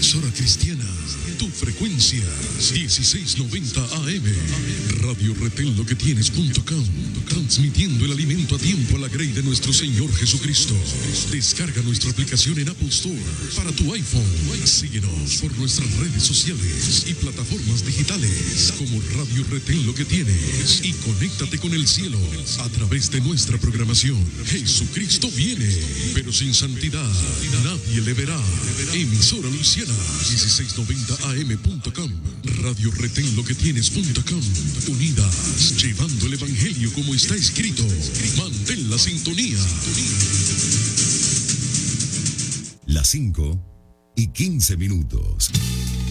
emisora cristiana, tu frecuencia 1690 AM, Radio Retén Lo Que Tienes.com, transmitiendo el alimento a tiempo a la grey de nuestro Señor Jesucristo. Descarga nuestra aplicación en Apple Store para tu iPhone. Síguenos por nuestras redes sociales y plataformas digitales como Radio Retén Lo Que Tienes y conéctate con el cielo a través de nuestra programación. Jesucristo viene, pero sin santidad nadie le verá. Emisora Luciana 1690am.com, Radio Retén Lo Que Tienes.com, unidas, llevando el evangelio como está escrito. Mantén la sintonía. Las 5:15.